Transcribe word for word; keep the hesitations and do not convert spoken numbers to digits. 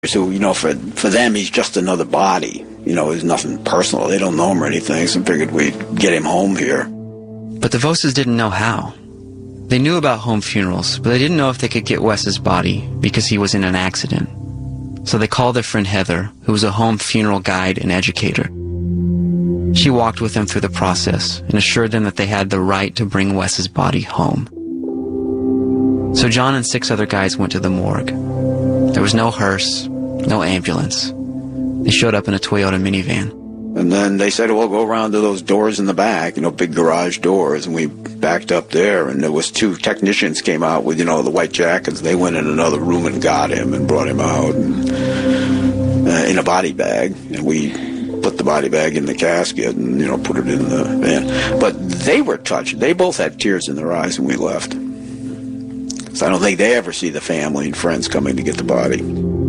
So, you know, for for them, he's just another body. You know, there's nothing personal. They don't know him or anything, so figured we'd get him home here. But the Voses didn't know how. They knew about home funerals, but they didn't know if they could get Wes's body because he was in an accident. So they called their friend Heather, who was a home funeral guide and educator. She walked with them through the process and assured them that they had the right to bring Wes's body home. So John and six other guys went to the morgue. There was no hearse, no ambulance. They showed up in a Toyota minivan. And then they said, well, go around to those doors in the back, you know, big garage doors. And we backed up there, and there was two technicians came out with, you know, the white jackets. They went in another room and got him and brought him out and, uh, in a body bag. And we put the body bag in the casket and, you know, put it in the van. But they were touched. They both had tears in their eyes when we left. So I don't think they ever see the family and friends coming to get the body.